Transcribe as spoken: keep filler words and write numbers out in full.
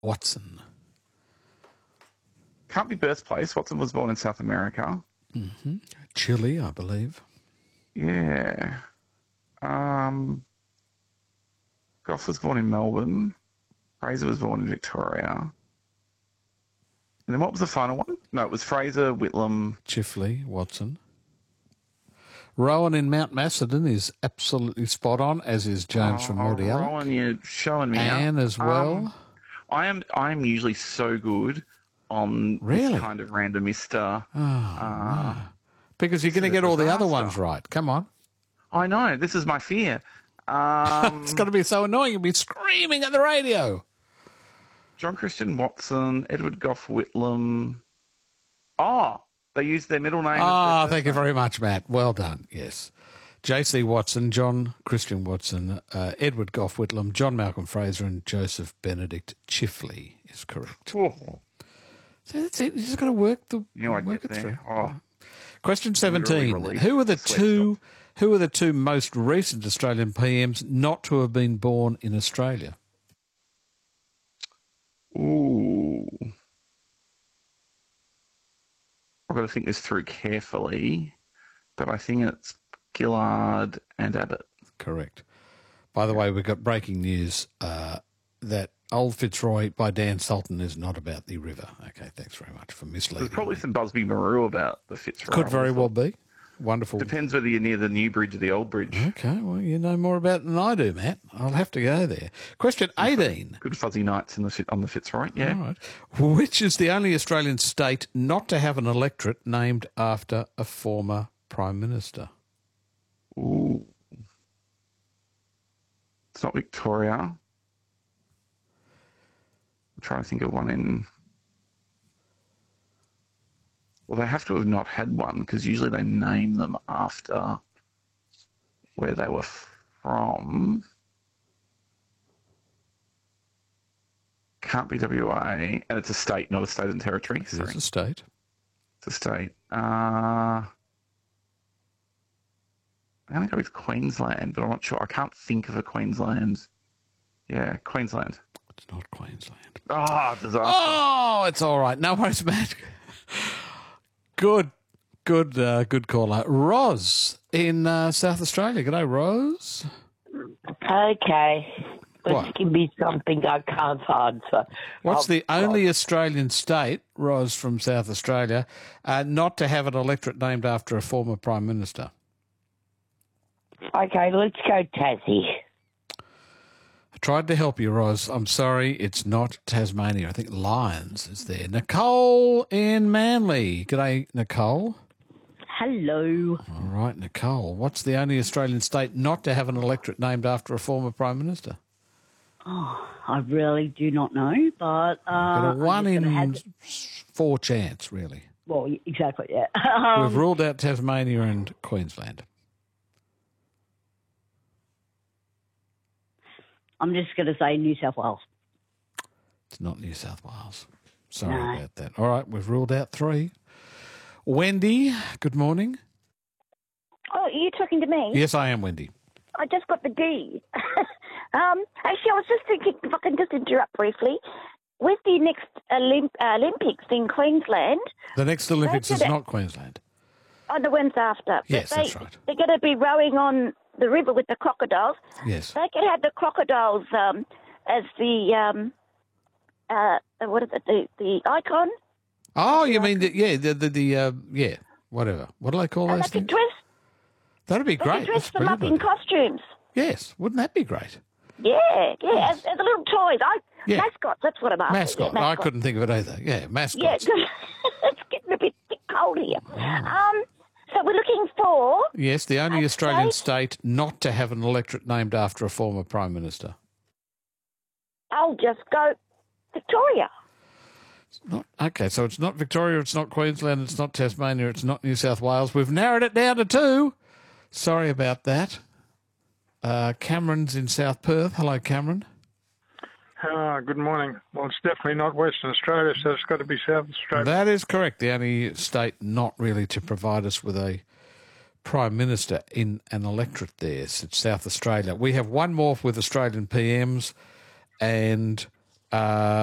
Watson. Can't be birthplace. Watson was born in South America. Mm-hmm. Chile, I believe. Yeah. Um, Goff was born in Melbourne. Fraser was born in Victoria. And then what was the final one? No, it was Fraser, Whitlam. Chifley, Watson. Rowan in Mount Macedon is absolutely spot on, as is James oh, from Mordialloc. Rowan, you're showing me Anne out. as well. Um, I am I am usually so good on Really? this kind of randomista. Oh, uh, no. Because you're going to get all the other ones right. Come on. I know. This is my fear. Um, it's going to be so annoying. You'll be screaming at the radio. John Christian Watson, Edward Goff Whitlam. Oh, they used their middle name. Ah, oh, thank you very much, Matt. Well done. Yes. J C Watson, John Christian Watson, uh, Edward Goff Whitlam, John Malcolm Fraser, and Joseph Benedict Chifley is correct. Oh. So that's it. You just got to work the you know, work it there. through. Oh. Question seventeen. Who are the two? Stuff. Who are the two most recent Australian P Ms not to have been born in Australia? Ooh. I've got to think this through carefully, but I think it's Gillard and Abbott. Correct. By the way, we've got breaking news uh, that Old Fitzroy by Dan Sultan is not about the river. Okay, thanks very much for misleading. There's probably some Busby Maroo about the Fitzroy. Could very well be. Wonderful. Depends whether you're near the new bridge or the old bridge. Okay, well, you know more about it than I do, Matt. I'll have to go there. Question eighteen. Good fuzzy nights in the on the Fitzroy, yeah. All right. Which is the only Australian state not to have an electorate named after a former Prime Minister? Ooh. It's not Victoria. I'm trying to think of one in... Well, they have to have not had one because usually they name them after where they were from. Can't be W A, and it's a state, not a state and territory. It's a state. It's a state. Uh, I'm going to go with Queensland, but I'm not sure. I can't think of a Queensland. Yeah, Queensland. It's not Queensland. Oh, disaster. Oh, it's all right. No worries, Matt. Good, good, uh, good caller. Roz in uh, South Australia. G'day, Rose. Okay. Let's What? give me something I can't answer. What's I'll- the only Australian state, Roz from South Australia, uh, not to have an electorate named after a former Prime Minister? Okay, let's go Tassie. I tried to help you, Roz. I'm sorry, it's not Tasmania. I think Lions is there. Nicole in Manly. G'day, Nicole. Hello. All right, Nicole. What's the only Australian state not to have an electorate named after a former Prime Minister? Oh, I really do not know, but... Uh, Got a one in have... four chance, really. Well, exactly, yeah. um, We've ruled out Tasmania and Queensland. I'm just going to say New South Wales. It's not New South Wales. Sorry No. about that. All right, we've ruled out three. Wendy, good morning. Oh, are you talking to me? Yes, I am, Wendy. I just got the D. um, actually, I was just thinking, if I can just interrupt briefly, with the next Olymp- uh, Olympics in Queensland... The next Olympics is That's it. not Queensland. Oh, the ones after. Yes, But they, that's right. They're going to be rowing on the river with the crocodiles. Yes. They could have the crocodiles um, as the, um, uh, what is it, the, the icon. Oh, you mean, the, yeah, the, the, the uh, yeah, whatever. What do they call And those they could things? dress, That'd be they great. could dress That's them up brilliant. in costumes. Yes, wouldn't that be great? Yeah, yeah, as, as little toys. I, Yeah. Mascots, that's what I'm after. Mascot. Yeah, I mascots. couldn't think of it either. Yeah, mascots. Yeah, it's getting a bit, bit cold here. Um, so we're looking for... Yes, the only a Australian state- state not to have an electorate named after a former Prime Minister. I'll just go Victoria. Not, okay, so it's not Victoria, it's not Queensland, it's not Tasmania, it's not New South Wales. We've narrowed it down to two. Sorry about that. Uh, Cameron's in South Perth. Hello, Cameron. Uh, good morning. Well, it's definitely not Western Australia, so it's got to be South Australia. That is correct. The only state not really to provide us with a Prime Minister in an electorate there. So it's South Australia. We have one more with Australian P Ms and... Uh,